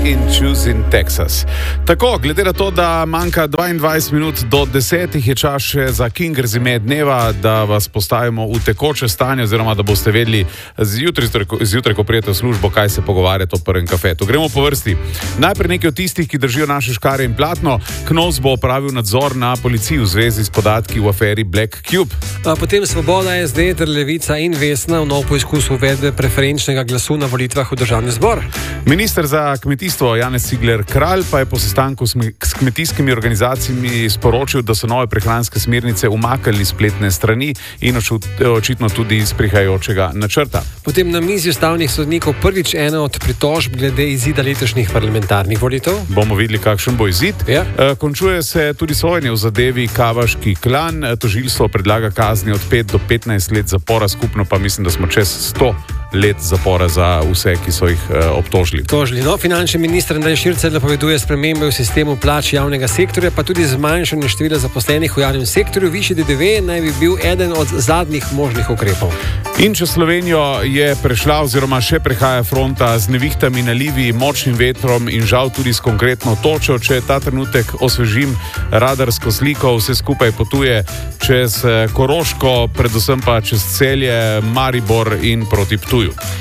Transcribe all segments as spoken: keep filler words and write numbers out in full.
in Choosing Texas. Tako, glede na to, da manjka dvaindvajset minut do desetih, je čas še za King rezime dneva, da vas postavimo v tekoče stanje, oziroma da boste vedeli zjutraj, zjutraj ko prijete v službo, kaj se pogovarjate o prvem kafetu. Gremo po vrsti. Najprej nekaj od tistih, ki držijo naše škarje in platno. Knovs bo opravil nadzor na policiji v zvezi s podatki v aferi Black Cube. A potem Svoboda, S D ter Levica in Vesna v nov poizkus uvedbe preferenčnega glasu na volitvah v državni zbor. Minister za kmetijstvo Janez Cigler Kralj pa je po sestanku s kmetijskimi organizacijami sporočil, da so nove prehranske smernice umaknili spletne strani in očitno tudi iz prihajajočega načrta. Potem na mizi ustavnih sodnikov prvič ena od pritožb glede izida letošnjih parlamentarnih volitev. Bomo videli, kakšen bo izid. Ja. Končuje se tudi sojenje v zadevi Kavaški klan. Tožilstvo predlaga kazni od pet do petnajst let zapora, skupno pa mislim, da smo čez sto let zapora za vse, ki so jih uh, obtožili. Tožili. No, finančni minister Andrej Šircelj napoveduje spremembe v sistemu plač javnega sektorja, pa tudi zmanjšanje števila zaposlenih v javnem sektorju. Višji D D V naj bi bil eden od zadnjih možnih ukrepov. In če Slovenijo je prešla oziroma še prehaja fronta z nevihtami, nalivi, močnim vetrom in žal tudi s konkretno točo, če ta trenutek osvežim radarsko sliko, vse skupaj potuje čez Koroško, predvsem pa čez Celje, Maribor in proti Ptuju.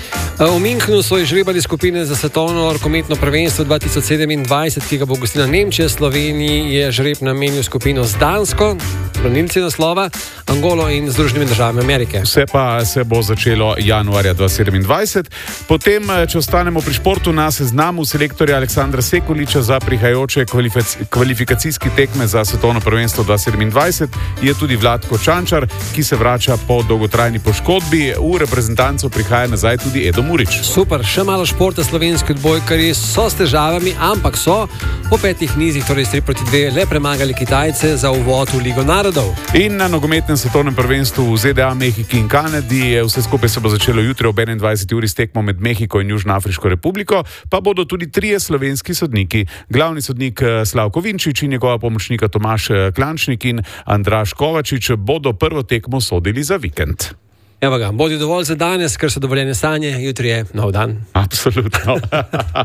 V Münchnu so izžrebali skupine za svetovno rokometno prvenstvo dva tisoč sedemindvajset, ki ga bo gostila Nemčija. Sloveniji je žreb namenil skupino z Dansko, branilci naslova, Angolo in Združenimi državami Amerike. Vse pa se bo začelo januarja dva tisoč sedemindvajset. Potem, če ostanemo pri športu, na seznamu selektorja Aleksandra Sekuliča za prihajajoče kvalifikacijske tekme za svetovno prvenstvo dva tisoč sedemindvajset je tudi Vlatko Čančar, ki se vrača po dolgotrajni poškodbi. V reprezentanco prihaja nazaj tudi Edo Murič. Super, še malo športa. Slovenski odbojkarji so s težavami, ampak so po petih nizih, torej tri proti dve, le premagali Kitajce za uvod v Ligo narodov. In na nogometnem svetovnem prvenstvu v Z D A, Mehiki in Kanadi, vse skupaj se bo začelo jutri ob enaindvajseti uri s tekmo med Mehiko in Južnoafriško republiko, pa bodo tudi trije slovenski sodniki. Glavni sodnik Slavko Vinčič in njegova pomočnika Tomaž Klančnik in Andraž Kovačič bodo prvo tekmo sodili za vikend. Evo ga, bodi dovolj za danes, ker so dovoljene sanje, jutri je nov dan. Absolutno.